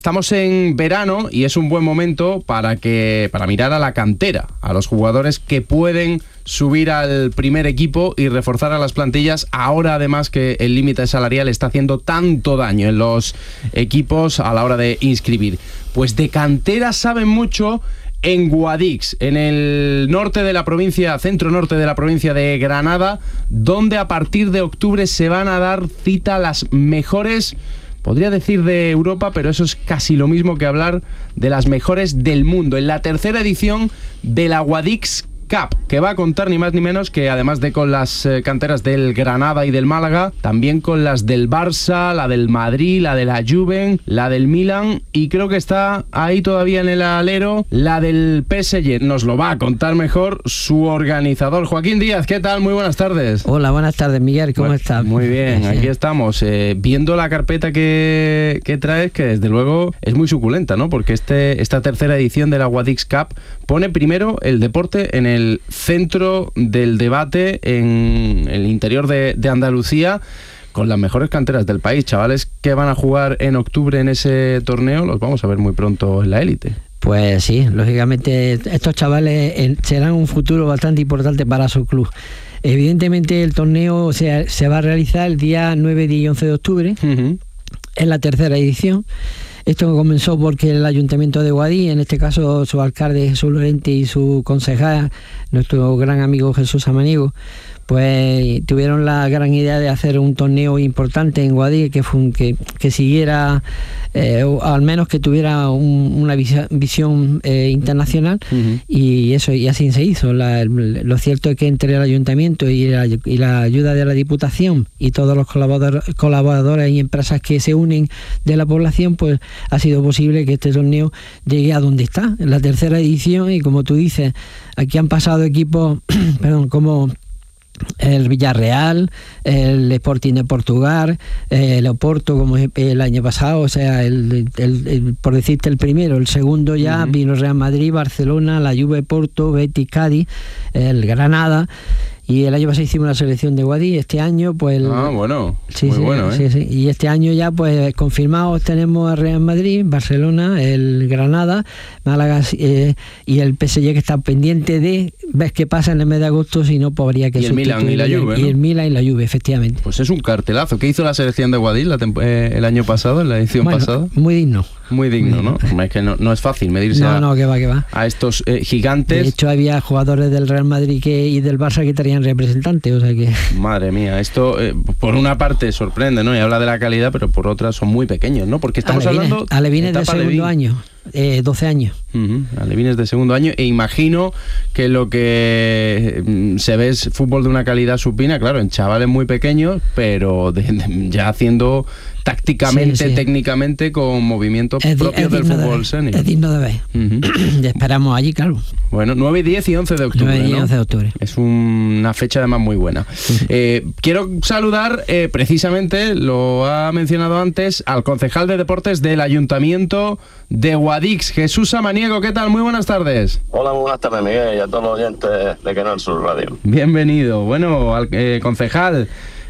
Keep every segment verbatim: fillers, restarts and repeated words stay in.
Estamos en verano y es un buen momento para que para mirar a la cantera, a los jugadores que pueden subir al primer equipo y reforzar a las plantillas, ahora además que el límite salarial está haciendo tanto daño en los equipos a la hora de inscribir. Pues de cantera saben mucho en Guadix, en el norte de la provincia, centro norte de la provincia de Granada, donde a partir de octubre se van a dar cita las mejores, podría decir de Europa, pero eso es casi lo mismo que hablar de las mejores del mundo, en la tercera edición de la Guadix Cup, que va a contar ni más ni menos que, además de con las eh, canteras del Granada y del Málaga, también con las del Barça, la del Madrid, la de la Juve, la del Milan, y creo que está ahí todavía en el alero la del P S G. Nos lo va a contar mejor su organizador, Joaquín Díaz. ¿Qué tal? Muy buenas tardes. Hola, buenas tardes, Miguel. ¿Cómo bueno, estás? Muy bien, aquí estamos eh, viendo la carpeta que, que traes, que desde luego es muy suculenta, ¿no? Porque este, esta tercera edición de la Guadix Cup pone primero el deporte en el el centro del debate en el interior de, de Andalucía, con las mejores canteras del país. Chavales que van a jugar en octubre en ese torneo, los vamos a ver muy pronto en la élite. Pues sí, lógicamente estos chavales eh, serán un futuro bastante importante para su club. Evidentemente el torneo se, se va a realizar el día nueve, diez y once de octubre, uh-huh. en la tercera edición. Esto comenzó porque el Ayuntamiento de Guadix, en este caso su alcalde Jesús Lorente y su concejal, nuestro gran amigo Jesús Samaniego, pues tuvieron la gran idea de hacer un torneo importante en Guadix que, fue un, que, que siguiera, eh, o al menos que tuviera un, una visión, visión eh, internacional, uh-huh. y eso y así se hizo. La, lo cierto es que entre el Ayuntamiento y la, y la ayuda de la Diputación y todos los colaboradores, colaboradores y empresas que se unen de la población, pues ha sido posible que este torneo llegue a donde está, en la tercera edición. Y como tú dices, aquí han pasado equipos perdón, como el Villarreal, el Sporting de Portugal, el Oporto, como el año pasado, o sea, el, el, el, por decirte el primero. El segundo ya uh-huh. vino Real Madrid, Barcelona, la Juve, Porto, Betis, Cádiz, el Granada. Y el año pasado hicimos la selección de Guadix. Este año, pues... El, ah, bueno, sí, muy sí, bueno, ¿eh? Sí, sí. Y este año ya, pues, confirmados tenemos a Real Madrid, Barcelona, el Granada, Málaga eh, y el P S G, que está pendiente de ver qué pasa en el mes de agosto, si no, pues habría que y el Milan y la Juve, Y ¿no? el Milan y la Juve, efectivamente. Pues es un cartelazo. ¿Qué hizo la selección de Guadix la temp- eh, el año pasado, en la edición bueno, pasada? Muy digno. Muy digno, ¿no? Es que no, no es fácil medirse no, a, no, que va, que va. a estos eh, gigantes. De hecho, había jugadores del Real Madrid que, y del Barça que traían representantes, o sea que... Madre mía, esto eh, por una parte sorprende, ¿no? Y habla de la calidad, pero por otra son muy pequeños, ¿no? Porque estamos alevines, hablando... Alevines de segundo Alevín. año, eh, doce años. Uh-huh, alevines de segundo año, e imagino que lo que mm, se ve es fútbol de una calidad supina, claro, en chavales muy pequeños, pero de, de, ya haciendo tácticamente, sí, sí. técnicamente, con movimientos es propios di, del fútbol senior. Es digno de ver. Uh-huh. Esperamos allí, claro. Bueno, nueve, diez y once de octubre, nueve y ¿no? once de octubre. Es un, una fecha además muy buena. Uh-huh. Eh, quiero saludar, eh, precisamente, lo ha mencionado antes, al concejal de deportes del Ayuntamiento de Guadix, Jesús Samaniego. ¿Qué tal? Muy buenas tardes. Hola, muy buenas tardes, Miguel, y a todos los oyentes de Canal Sur Radio. Bienvenido. Bueno, al, eh, concejal,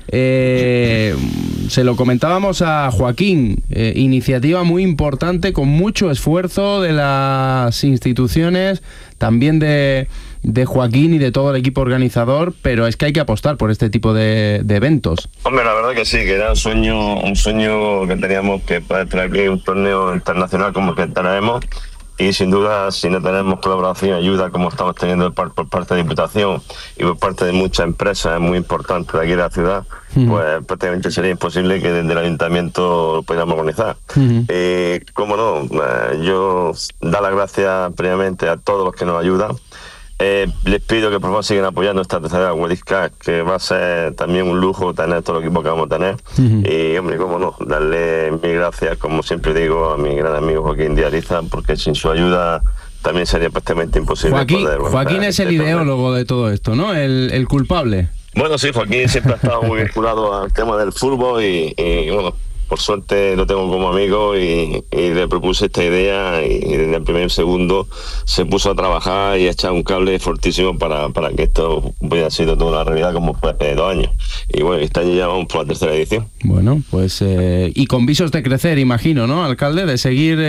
eh, se lo comentábamos a Joaquín, eh, iniciativa muy importante, con mucho esfuerzo de las instituciones, también de, de Joaquín y de todo el equipo organizador, pero es que hay que apostar por este tipo de, de eventos. Hombre, la verdad que sí, que era un sueño, un sueño que teníamos, que poder traer aquí un torneo internacional como el que traemos. Y sin duda, si no tenemos colaboración y ayuda como estamos teniendo por, por parte de Diputación y por parte de muchas empresas muy importantes de aquí de la ciudad, uh-huh. pues prácticamente sería imposible que desde el Ayuntamiento lo pudiéramos organizar. Uh-huh. Eh, cómo no, eh, yo dar las gracias previamente a todos los que nos ayudan. Eh, les pido que por favor sigan apoyando esta tercera Guadix Cup, que va a ser también un lujo tener todo el equipo que vamos a tener. Uh-huh. Y hombre, cómo no, darle mil gracias, como siempre digo, a mi gran amigo Joaquín Díaz Ariza, porque sin su ayuda también sería prácticamente imposible. Joaquín, poder Joaquín es el ideólogo de todo esto, ¿no? El, el culpable. Bueno, sí, Joaquín siempre ha estado muy vinculado al tema del fútbol y, y bueno, por suerte lo tengo como amigo y, y le propuse esta idea y desde el primer segundo se puso a trabajar y a echar un cable fortísimo para, para que esto hubiera sido toda una realidad como fue hace dos años. Y bueno, este año ya vamos por la tercera edición. Bueno, pues eh, y con visos de crecer, imagino, ¿no, alcalde? De seguir...